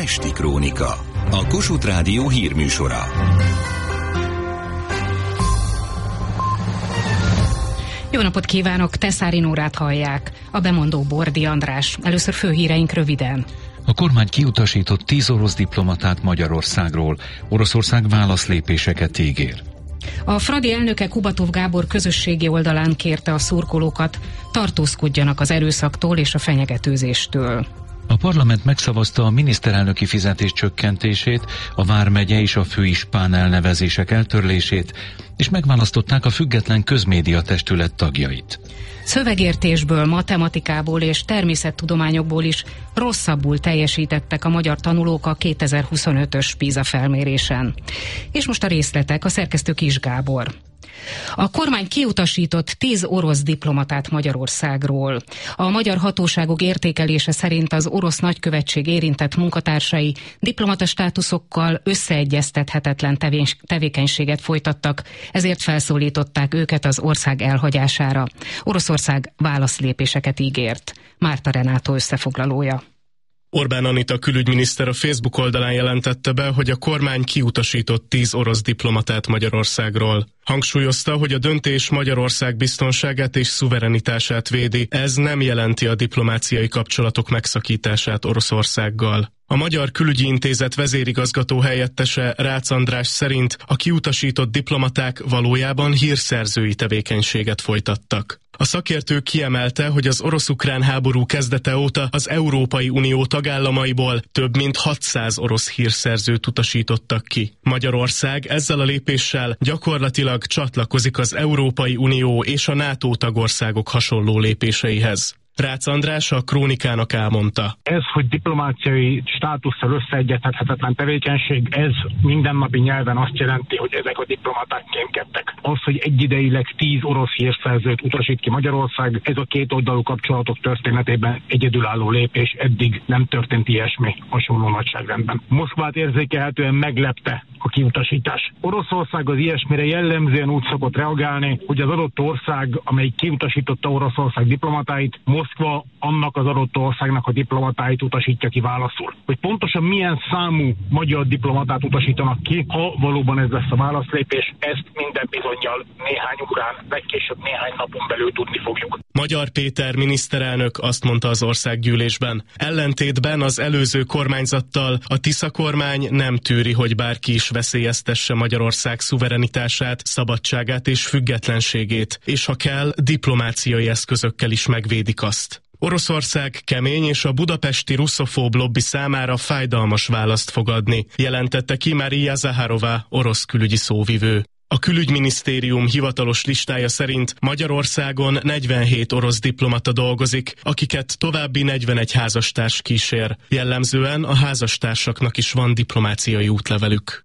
Pesti Krónika, a Kossuth Rádió hírműsora. Jó napot kívánok, Teszári Nórát hallják. A bemondó Bordi András. Először főhíreink röviden. A kormány kiutasított 10 orosz diplomatát Magyarországról. Oroszország válaszlépéseket ígér. A Fradi elnöke Kubatov Gábor közösségi oldalán kérte a szurkolókat, tartózkodjanak az erőszaktól és a fenyegetőzéstől. A parlament megszavazta a miniszterelnöki fizetés csökkentését, a vármegye és a főispán elnevezések eltörlését, és megválasztották a független közmédia testület tagjait. Szövegértésből, matematikából és természettudományokból is rosszabbul teljesítettek a magyar tanulók a 2025-ös PISA felmérésen. És most a részletek, a szerkesztő Kis Gábor. A kormány kiutasított 10 orosz diplomatát Magyarországról. A magyar hatóságok értékelése szerint az orosz nagykövetség érintett munkatársai diplomata státuszokkal összeegyeztethetetlen tevékenységet folytattak, ezért felszólították őket az ország elhagyására. Oroszország válaszlépéseket ígért. Márta Renátó összefoglalója. Orbán Anita külügyminiszter a Facebook oldalán jelentette be, hogy a kormány kiutasított 10 orosz diplomatát Magyarországról. Hangsúlyozta, hogy a döntés Magyarország biztonságát és szuverenitását védi, ez nem jelenti a diplomáciai kapcsolatok megszakítását Oroszországgal. A Magyar Külügyi Intézet vezérigazgató helyettese Rácz András szerint a kiutasított diplomaták valójában hírszerzői tevékenységet folytattak. A szakértő kiemelte, hogy az orosz-ukrán háború kezdete óta az Európai Unió tagállamaiból több mint 600 orosz hírszerzőt utasítottak ki. Magyarország ezzel a lépéssel gyakorlatilag csatlakozik az Európai Unió és a NATO tagországok hasonló lépéseihez. Rácz András a Krónikának elmondta. Ez, hogy diplomáciai státusszal összeegyeztethetetlen tevékenység, ez mindennapi nyelven azt jelenti, hogy ezek a diplomaták kémkedtek. Az, hogy egyidejileg 10 orosz hírszerzőt utasít ki Magyarország, ez a kétoldalú kapcsolatok történetében egyedülálló lépés, eddig nem történt ilyesmi hasonló nagyságrendben. Moszkvát érzékelhetően meglepte a kiutasítás. Oroszország az ilyesmire jellemzően úgy szokott reagálni, hogy az adott ország, amely kiutasította Oroszország diplomatáit, Moszkva annak az adott országnak a diplomatáit utasítja ki válaszul. Hogy pontosan milyen számú magyar diplomatát utasítanak ki, ha valóban ez lesz a válaszlépés, ezt minden bizonnyal néhány órán, legkésőbb néhány napon belül tudni fogjuk. Magyar Péter miniszterelnök azt mondta az országgyűlésben. Ellentétben az előző kormányzattal a Tisza kormány nem tűri, hogy bárki is veszélyeztesse Magyarország szuverenitását, szabadságát és függetlenségét, és ha kell, diplomáciai eszközökkel is megvédik azt. Oroszország kemény és a budapesti russzofób lobby számára fájdalmas választ fog adni, jelentette ki Maria Zaharová, orosz külügyi szóvivő. A külügyminisztérium hivatalos listája szerint Magyarországon 47 orosz diplomata dolgozik, akiket további 41 házastárs kísér. Jellemzően a házastársaknak is van diplomáciai útlevelük.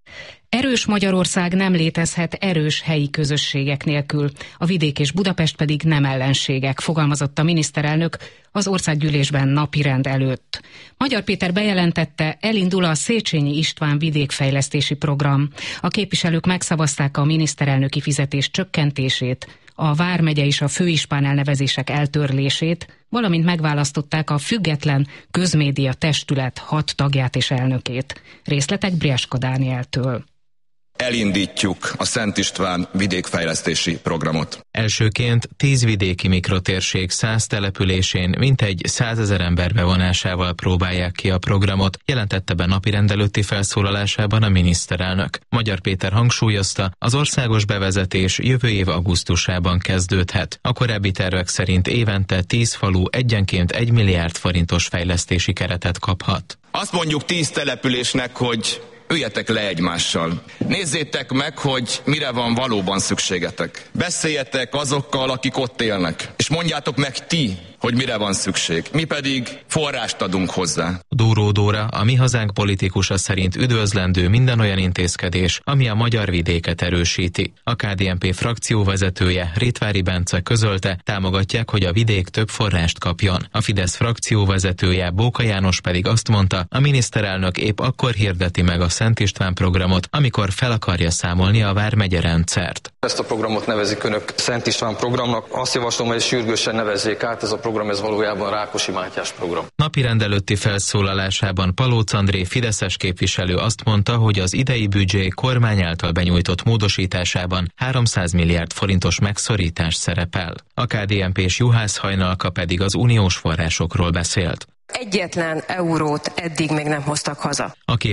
Erős Magyarország nem létezhet erős helyi közösségek nélkül, a vidék és Budapest pedig nem ellenségek, fogalmazott a miniszterelnök az országgyűlésben napirend előtt. Magyar Péter bejelentette, elindul a Széchenyi István vidékfejlesztési program. A képviselők megszavazták a miniszterelnöki fizetés csökkentését, a vármegye és a főispán elnevezések eltörlését, valamint megválasztották a független közmédia testület 6 tagját és elnökét. Részletek Briaska Dánieltől. Elindítjuk a Szent István vidékfejlesztési programot. Elsőként 10 vidéki mikrotérség 100 településén mintegy 100 000 ember bevonásával próbálják ki a programot, jelentette be napirend előtti felszólalásában a miniszterelnök. Magyar Péter hangsúlyozta, az országos bevezetés jövő év augusztusában kezdődhet. A korábbi tervek szerint évente 10 falu egyenként 1 milliárd forintos fejlesztési keretet kaphat. Azt mondjuk 10 településnek, hogy üljetek le egymással. Nézzétek meg, hogy mire van valóban szükségetek. Beszéljetek azokkal, akik ott élnek, és mondjátok meg ti, hogy mire van szükség. Mi pedig forrást adunk hozzá. Dóró Dóra, a Mi Hazánk politikusa szerint üdvözlendő minden olyan intézkedés, ami a magyar vidéket erősíti. A KDNP frakcióvezetője, Rétvári Bence közölte, támogatják, hogy a vidék több forrást kapjon. A Fidesz frakcióvezetője, Bóka János pedig azt mondta, a miniszterelnök épp akkor hirdeti meg a Szent István programot, amikor fel akarja számolni a vármegye rendszert. Ezt a programot nevezik önök Szent István programnak. Azt javaslom, hogy sürgősen nevezzék át, ez a program program, ez valójában Rákosi Mátyás program. Napirend előtti felszólalásában Palóc André fideszes képviselő azt mondta, hogy az idei büdzsé kormány által benyújtott módosításában 300 milliárd forintos megszorítás szerepel. A KDNP-s Juhász Hajnalka pedig az uniós forrásokról beszélt. Egyetlen eurót eddig még nem hoztak haza. A